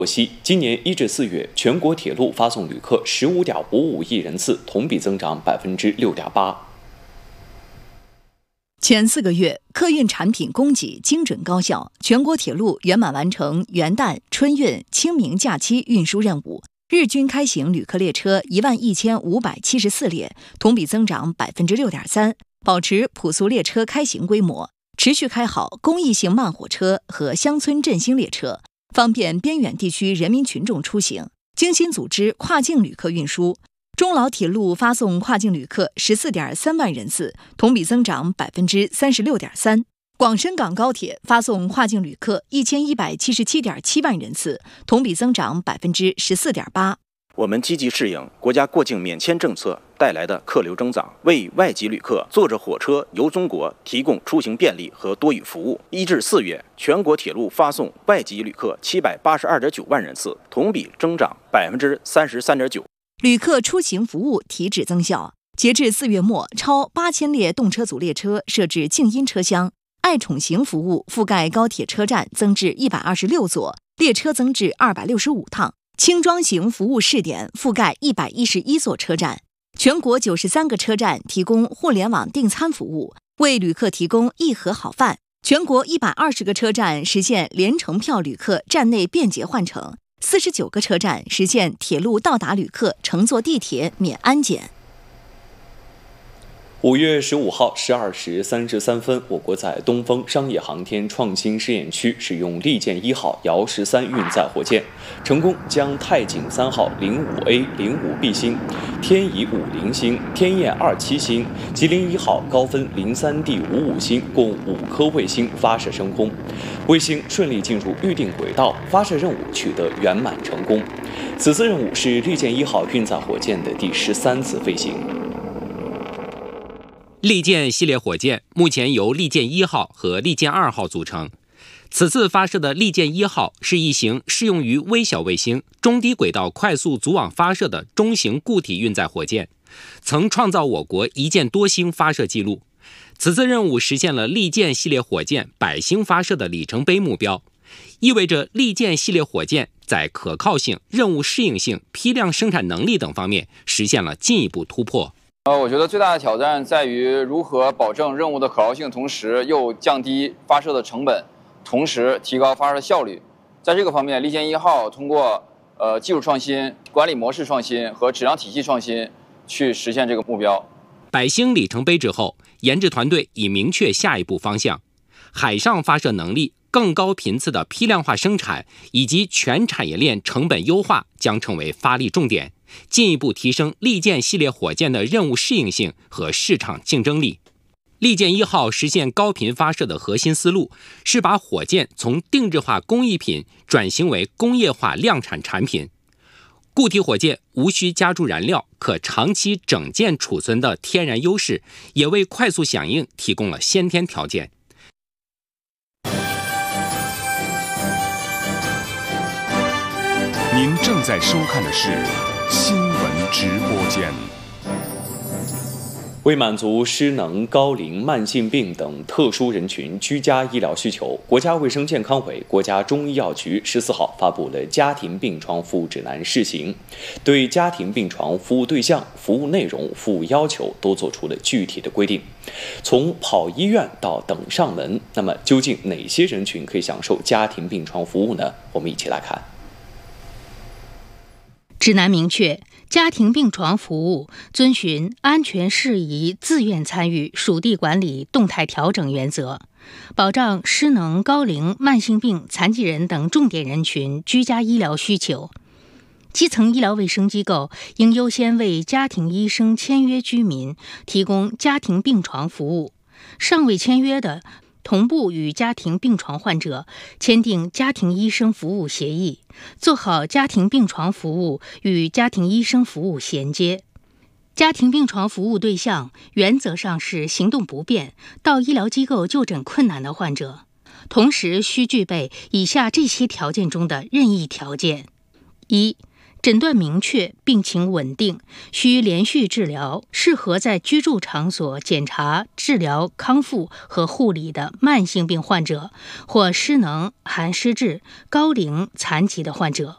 获悉，今年1至4月，全国铁路发送旅客15.55亿人次，同比增长6.8%。 前4个月，客运产品供给精准高效，全国铁路圆满完成元旦、春运、清明假期运输任务，日均开行旅客列车11574列，同比增长6.3%，保持普速列车开行规模，持续开好公益性慢火车和乡村振兴列车，方便边远地区人民群众出行，精心组织跨境旅客运输。中老铁路发送跨境旅客14.3万人次，同比增长36.3%。广深港高铁发送跨境旅客1177.7万人次，同比增长14.8%。 我们积极适应国家过境免签政策带来的客流增长，为外籍旅客坐着火车游中国提供出行便利和多语服务。1至4月，全国铁路发送外籍旅客782.9万人次，同比增长33.9%。 旅客出行服务提质增效，截至4月末，超8000列动车组列车设置静音车厢，爱宠行服务覆盖高铁车站增至126座，列车增至265趟。轻装行服务试点覆盖111座车站，全国93个车站提供互联网订餐服务，为旅客提供一盒好饭。全国120个车站实现联程票旅客站内便捷换乘，49个车站实现铁路到达旅客乘坐地铁免安检。 5月15号12时33分，我国在东风商业航天创新试验区使用利剑1号遥13运载火箭，成功将太井3号05A、05B 星、天乙50星、天雁27星、吉林1号高分03D55星共5颗卫星发射升空，卫星顺利进入预定轨道，发射任务取得圆满成功。此次任务是利剑1号运载火箭的第13次飞行。 利剑系列火箭目前由利剑1号和利剑2号组成。此次发射的利剑1号是一型适用于微小卫星、中低轨道快速组网发射的中型固体运载火箭，曾创造我国一箭多星发射记录。此次任务实现了利剑系列火箭100星发射的里程碑目标，意味着利剑系列火箭在可靠性、任务适应性、批量生产能力等方面实现了进一步突破。 我觉得最大的挑战在于如何保证任务的可靠性，同时又降低发射的成本，同时提高发射的效率。在这个方面，利剑1号通过技术创新、管理模式创新和质量体系创新去实现这个目标。 100星里程碑之后，研制团队已明确下一步方向，海上发射能力、更高频次的批量化生产以及全产业链成本优化将成为发力重点，进一步提升利剑系列火箭的任务适应性和市场竞争力。利剑1号实现高频发射的核心思路是把火箭从定制化工艺品转型为工业化量产产品。固体火箭无需加注燃料，可长期整件储存的天然优势，也为快速响应提供了先天条件。 您正在收看的是新闻直播间。 为满足失能、高龄、慢性病等特殊人群居家医疗需求，国家卫生健康委、国家中医药局14号发布了《家庭病床服务指南（试行）》，对家庭病床服务对象、服务内容、服务要求都做出了具体的规定。从跑医院到等上门，那么究竟哪些人群可以享受家庭病床服务呢？我们一起来看。 指南明确，家庭病床服务遵循安全适宜、自愿参与、属地管理、动态调整原则，保障失能、高龄、慢性病、残疾人等重点人群居家医疗需求。基层医疗卫生机构应优先为家庭医生签约居民提供家庭病床服务，尚未签约的，同步与家庭病床患者签订家庭医生服务协议，做好家庭病床服务与家庭医生服务衔接。家庭病床服务对象原则上是行动不便、到医疗机构就诊困难的患者，同时需具备以下这些条件中的任意条件：一、诊断明确，病情稳定，需连续治疗，适合在居住场所检查、治疗、康复和护理的慢性病患者或失能、含失智、高龄、残疾的患者。